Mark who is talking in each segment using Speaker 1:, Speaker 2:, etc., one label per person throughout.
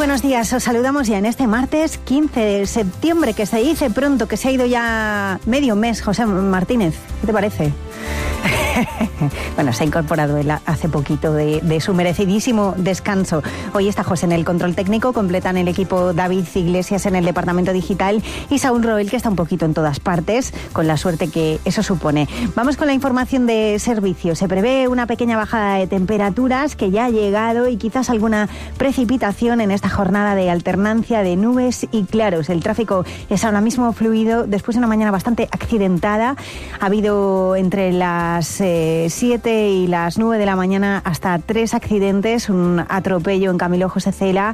Speaker 1: buenos días, os saludamos ya en este martes 15 de septiembre, que se dice pronto, que se ha ido ya medio mes. José Martínez, ¿qué te parece? Bueno, se ha incorporado él hace poquito de su merecidísimo descanso. Hoy está José en el control técnico, completan el equipo David Iglesias en el departamento digital y Saúl Roel, que está un poquito en todas partes, con la suerte que eso supone. Vamos con la información de servicios. Se prevé una pequeña bajada de temperaturas que ya ha llegado y quizás alguna precipitación en esta jornada de alternancia de nubes y claros. El tráfico es ahora mismo fluido después de una mañana bastante accidentada. Ha habido entre las 7 y las 9 de la mañana hasta 3 accidentes, un atropello en Camilo José Cela,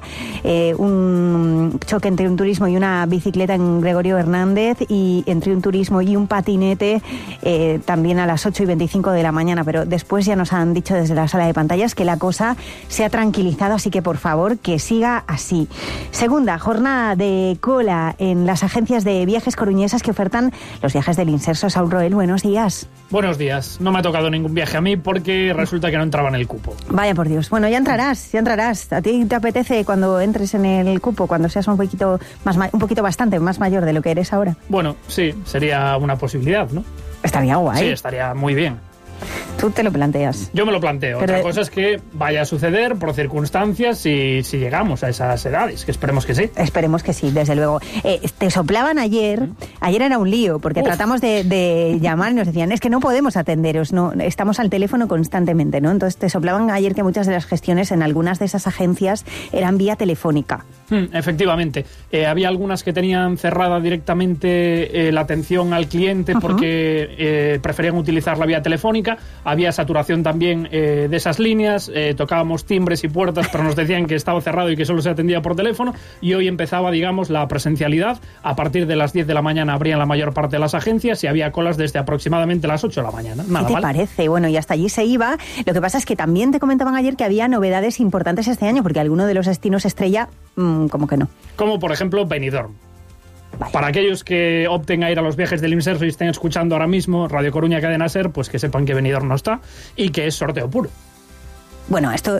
Speaker 1: un choque entre un turismo y una bicicleta en Gregorio Hernández y entre un turismo y un patinete también a las 8:25 de la mañana, pero después ya nos han dicho desde la sala de pantallas que la cosa se ha tranquilizado, así que por favor que siga así. Segunda jornada de cola en las agencias de viajes coruñesas que ofertan los viajes del Inserso. Saúl Roel, buenos días.
Speaker 2: Buenos días. No me ha tocado ningún viaje a mí porque resulta que no entraba en el cupo.
Speaker 1: Vaya por Dios. Bueno, ya entrarás. ¿A ti te apetece cuando entres en el cupo, cuando seas un poquito bastante más mayor de lo que eres ahora?
Speaker 2: Bueno, sí, sería una posibilidad, ¿no?
Speaker 1: Estaría guay.
Speaker 2: Sí, estaría muy bien.
Speaker 1: Tú te lo planteas.
Speaker 2: Yo me lo planteo. Otra cosa es que vaya a suceder por circunstancias y si llegamos a esas edades, que esperemos que sí.
Speaker 1: Esperemos que sí, desde luego. Te soplaban ayer era un lío, porque tratamos de llamar y nos decían, es que no podemos atenderos, no, estamos al teléfono constantemente, ¿no? Entonces te soplaban ayer que muchas de las gestiones en algunas de esas agencias eran vía telefónica.
Speaker 2: Efectivamente. Había algunas que tenían cerrada directamente la atención al cliente porque preferían utilizar la vía telefónica. Había saturación también de esas líneas, tocábamos timbres y puertas, pero nos decían que estaba cerrado y que solo se atendía por teléfono, y hoy empezaba, digamos, la presencialidad. A partir de las 10 de la mañana abrían la mayor parte de las agencias y había colas desde aproximadamente las 8 de la mañana. Nada
Speaker 1: ¿Qué te parece? Bueno, y hasta allí se iba. Lo que pasa es que también te comentaban ayer que había novedades importantes este año, porque alguno de los destinos estrella, como que no.
Speaker 2: Como por ejemplo Benidorm. Vale. Para aquellos que opten a ir a los viajes del Inserso y estén escuchando ahora mismo Radio Coruña Cadena Ser, pues que sepan que Benidorm no está y que es sorteo puro.
Speaker 1: Bueno, esto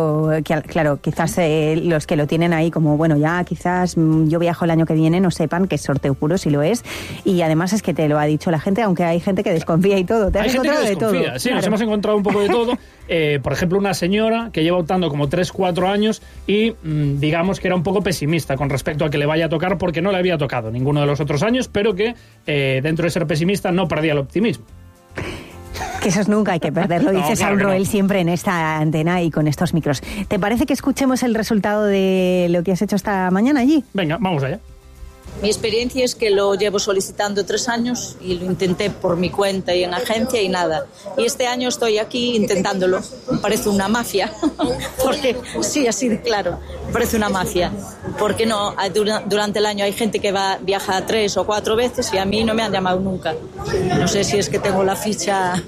Speaker 1: claro, quizás los que lo tienen ahí como, bueno, ya quizás yo viajo el año que viene, no sepan que es sorteo puro, si lo es, y además es que te lo ha dicho la gente, aunque hay gente que desconfía y todo. ¿Te has encontrado de todo?
Speaker 2: Sí, claro. Nos hemos encontrado un poco de todo. Por ejemplo, una señora que lleva optando como 3-4 años y digamos que era un poco pesimista con respecto a que le vaya a tocar porque no le había tocado ninguno de los otros años, pero que dentro de ser pesimista no perdía el optimismo.
Speaker 1: Que eso nunca hay que perderlo, dice Saúl Roel siempre en esta antena y con estos micros. ¿Te parece que escuchemos el resultado de lo que has hecho esta mañana allí?
Speaker 2: Venga, vamos allá.
Speaker 3: Mi experiencia es que lo llevo solicitando 3 años y lo intenté por mi cuenta y en agencia y nada. Y este año estoy aquí intentándolo. Me parece una mafia, porque sí, así de claro, me parece una mafia. Porque no, durante el año hay gente que viaja 3 o 4 veces y a mí no me han llamado nunca. No sé si es que tengo la ficha,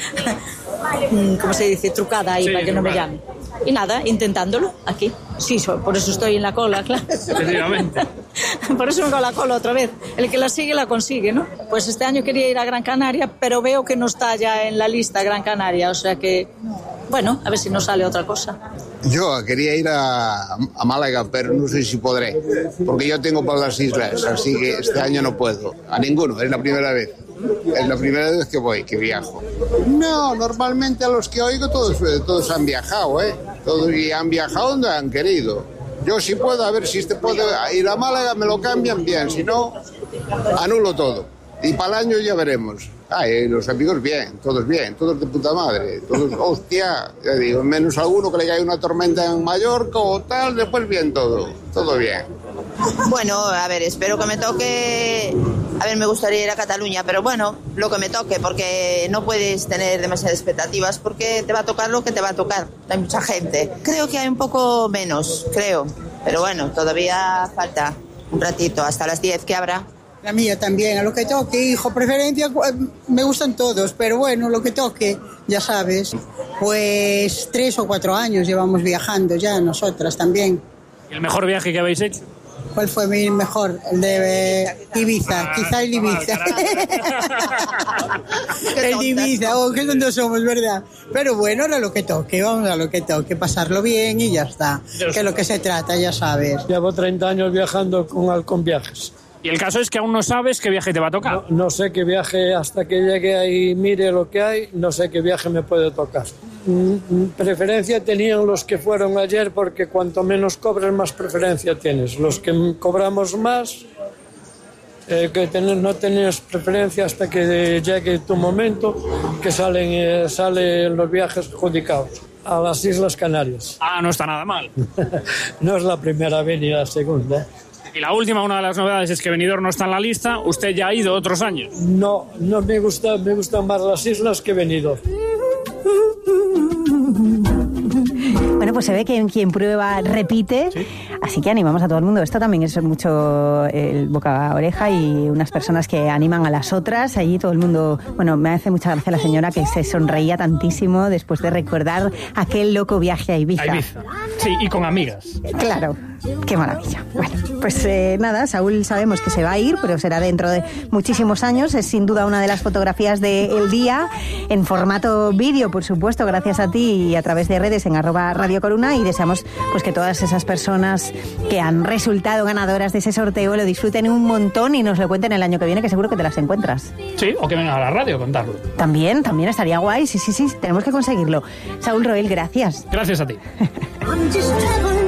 Speaker 3: ¿cómo se dice?, trucada ahí para que no me llamen. Y nada, intentándolo aquí. Sí, por eso estoy en la cola, claro.
Speaker 2: Efectivamente.
Speaker 3: Por eso vengo a la cola otra vez. El que la sigue, la consigue, ¿no? Pues este año quería ir a Gran Canaria, pero veo que no está ya en la lista Gran Canaria. O sea que, bueno, a ver si nos sale otra cosa.
Speaker 4: Yo quería ir a Málaga, pero no sé si podré. Porque yo tengo para las islas, así que este año no puedo. A ninguno, es la primera vez. Es la primera vez que viajo. No, normalmente a los que oigo todos han viajado, ¿eh? Todos y han viajado donde han querido. Yo si puedo, a ver si puedo ir a Málaga, me lo cambian bien, si no, anulo todo. Y para el año ya veremos. Los amigos bien, todos de puta madre, todos, hostia, ya digo, menos alguno que le cae una tormenta en Mallorca o tal, después bien todo bien.
Speaker 5: Bueno, a ver, espero que me toque. A ver, me gustaría ir a Cataluña, pero bueno, lo que me toque, porque no puedes tener demasiadas expectativas, porque te va a tocar lo que te va a tocar. Hay mucha gente. Creo que hay un poco menos, pero bueno, todavía falta un ratito, hasta las 10 que habrá.
Speaker 6: La mía también, a lo que toque, hijo, preferencia, me gustan todos, pero bueno, lo que toque, ya sabes. Pues 3 o 4 años llevamos viajando ya, nosotras también.
Speaker 2: ¿Y el mejor viaje que habéis hecho?
Speaker 6: ¿Cuál fue mi mejor? El de Ibiza, quizá el Ibiza. El de Ibiza, qué tontos somos, ¿verdad? Pero bueno, ahora lo que toque, vamos a lo que toque, pasarlo bien y ya está. Que es lo que se trata, ya sabes.
Speaker 7: Llevo 30 años viajando con Halcón Viajes.
Speaker 2: Y el caso es que aún no sabes qué viaje te va a tocar.
Speaker 7: No sé qué viaje, hasta que llegue ahí y mire lo que hay, no sé qué viaje me puede tocar. Preferencia tenían los que fueron ayer, porque cuanto menos cobres, más preferencia tienes. Los que cobramos más, no tenés preferencia hasta que llegue tu momento, que salen los viajes adjudicados a las Islas Canarias.
Speaker 2: Ah, no está nada mal.
Speaker 7: No es la primera vez ni la segunda.
Speaker 2: Y la última, una de las novedades es que Benidorm no está en la lista. Usted ya ha ido otros años.
Speaker 7: No me gustan más las islas que Benidorm.
Speaker 1: Bueno, pues se ve que quien prueba repite, ¿sí? Así que animamos a todo el mundo. Esto también es mucho el boca a oreja y unas personas que animan a las otras. Allí todo el mundo, bueno, me hace mucha gracia la señora que se sonreía tantísimo después de recordar aquel loco viaje a Ibiza.
Speaker 2: Sí, y con amigas.
Speaker 1: Claro, qué maravilla. Bueno, pues nada, Saúl sabemos que se va a ir, pero será dentro de muchísimos años. Es sin duda una de las fotografías del día, en formato vídeo, por supuesto, gracias a ti y a través de redes en @Radio Coruna, y deseamos pues que todas esas personas que han resultado ganadoras de ese sorteo lo disfruten un montón y nos lo cuenten el año que viene, que seguro que te las encuentras.
Speaker 2: Sí, o que vengan a la radio a contarlo.
Speaker 1: También estaría guay, sí, tenemos que conseguirlo. Saúl Roel, gracias.
Speaker 2: Gracias a ti.